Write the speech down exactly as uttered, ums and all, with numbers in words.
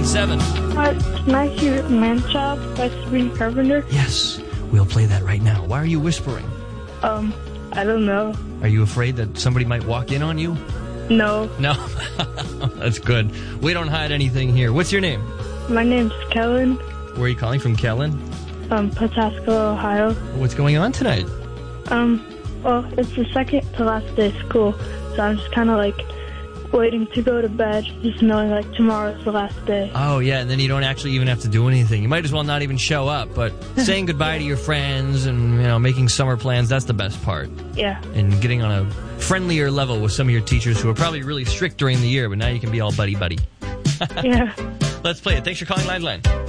seven seven. Uh, can I hear Man-Child by Sabrina Carpenter? Yes, we'll play that right now. Why are you whispering? Um, I don't know. Are you afraid that somebody might walk in on you? No. No? That's good. We don't hide anything here. What's your name? My name's Kellen. Where are you calling from, Kellen? Um, Pataskala, Ohio. What's going on tonight? Um, well, it's the second to last day of school, so I'm just kind of like waiting to go to bed, just knowing like tomorrow's the last day. Oh, yeah, and then you don't actually even have to do anything. You might as well not even show up, but saying goodbye to your friends and, you know, making summer plans, that's the best part. Yeah. And getting on a friendlier level with some of your teachers who are probably really strict during the year, but now you can be all buddy-buddy. Yeah. Let's play it. Thanks for calling Lifeline.